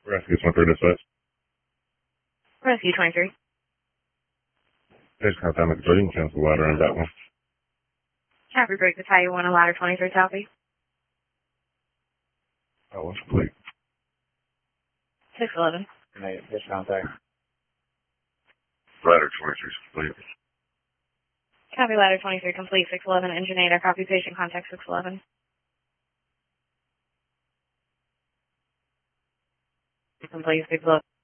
Rescue 23 dispatch. Rescue 23. Page contact McJoy, you can cancel the ladder on that one. Copy, break the tire 1 on ladder 23, copy. Oh, what's complete? 611. Page contact. Ladder 23 is complete. Copy, ladder 23 complete, 611. Engine 8, copy, patient contact 611. Complete, 611.